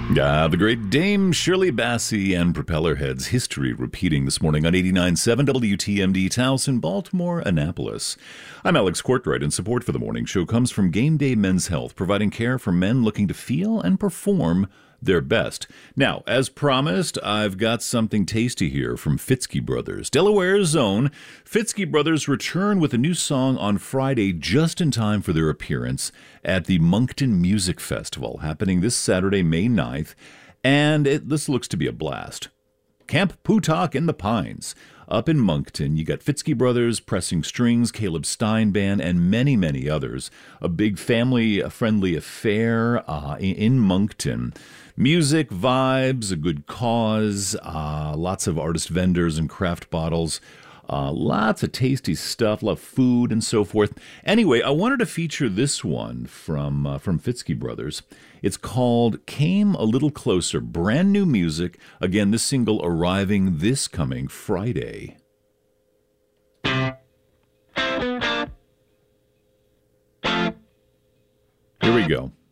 The great Dame Shirley Bassey and Propellerheads, history repeating this morning on 89.7 WTMD Towson, Baltimore, Annapolis. I'm Alex Courtwright, and support for the morning show comes from Game Day Men's Health, providing care for men looking to feel and perform their best. Now, as promised, I've got something tasty here from Fitzke Brothers. Delaware's own Fitzke Brothers return with a new song on Friday just in time for their appearance at the Moncton Music Festival, happening this Saturday, May 9th, and this looks to be a blast. Camp Pootok in the Pines. Up in Moncton, you got Fitzke Brothers, Pressing Strings, Caleb Stein Band, and many, many others. A big family-friendly affair in Moncton. Music, vibes, a good cause, lots of artist vendors and craft bottles, lots of tasty stuff, love food and so forth. Anyway, I wanted to feature this one from Fitzke Brothers. It's called Came a Little Closer, brand new music. Again, this single arriving this coming Friday. Here we go.